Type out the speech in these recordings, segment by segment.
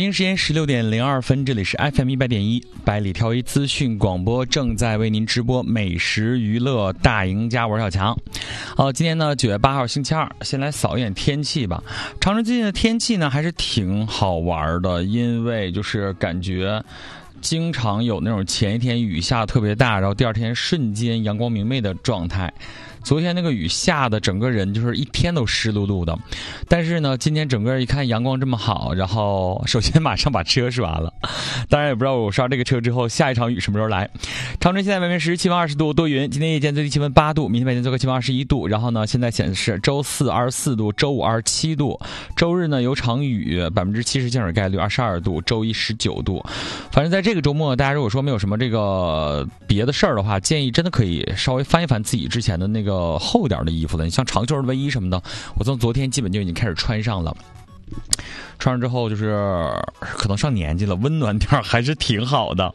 京时间16:02，这里是 FM100.1百里挑一资讯广播，正在为您直播美食娱乐大赢家，我是小强。今天呢9月8号星期二，先来扫一眼天气吧。长春最近的天气呢还是挺好玩的，因为就是感觉经常有那种前一天雨下特别大，然后第二天瞬间阳光明媚的状态。昨天那个雨下的整个人就是一天都湿漉漉的，但是呢今天整个一看阳光这么好，然后首先马上把车刷了，当然也不知道我刷这个车之后下一场雨什么时候来。长春现在外面实时气温20度，多云，今天夜间最低气温8度，明天白天最高气温21度，然后呢现在显示周四24度，周五27度，周日呢有场雨，70%降水概率22度，周一19度。反正在这个周末大家如果说没有什么这个别的事儿的话，建议真的可以稍微翻一翻自己之前的那个厚点的衣服了，你像长袖的卫衣什么的，我从昨天基本就已经开始穿上了。穿上之后就是可能上年纪了，温暖点还是挺好的。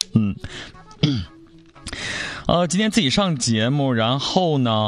今天自己上节目，然后呢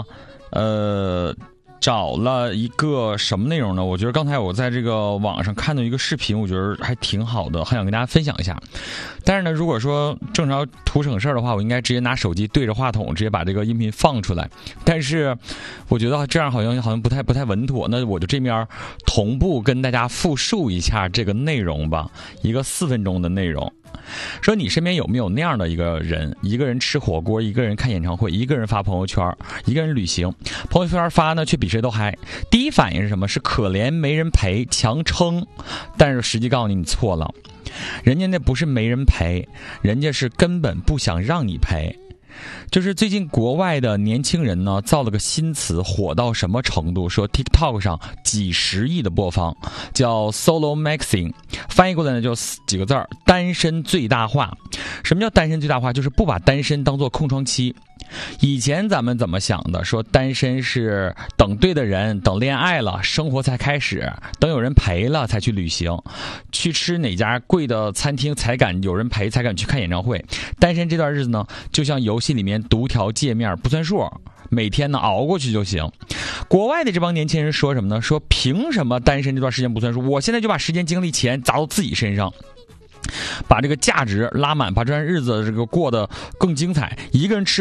找了一个什么内容呢？我觉得刚才我在这个网上看到一个视频，我觉得还挺好的，很想跟大家分享一下。但是呢，如果说正常图省事儿的话，我应该直接拿手机对着话筒，直接把这个音频放出来。但是我觉得这样好像不太稳妥，那我就这面同步跟大家复述一下这个内容吧，一个4分钟的内容。说你身边有没有那样的一个人，一个人吃火锅，一个人看演唱会，一个人发朋友圈，一个人旅行，朋友圈发呢却比谁都嗨。第一反应是什么？是可怜没人陪，强撑。但是实际告诉你，你错了，人家那不是没人陪，人家是根本不想让你陪。就是最近国外的年轻人呢造了个新词，火到什么程度？说 TikTok 上几十亿的播放，叫 Solo Maxing， 翻译过来呢就几个字儿：单身最大化。什么叫单身最大化？就是不把单身当作空窗期。以前咱们怎么想的？说单身是等对的人，等恋爱了生活才开始，等有人陪了才去旅行，去吃哪家贵的餐厅才敢有人陪，才敢去看演唱会。单身这段日子呢就像游戏里面读条界面不算数，每天呢熬过去就行。国外的这帮年轻人说什么呢？说凭什么单身这段时间不算数？我现在就把时间精力钱砸到自己身上，把这个价值拉满，把这段日子这个过得更精彩。一个人吃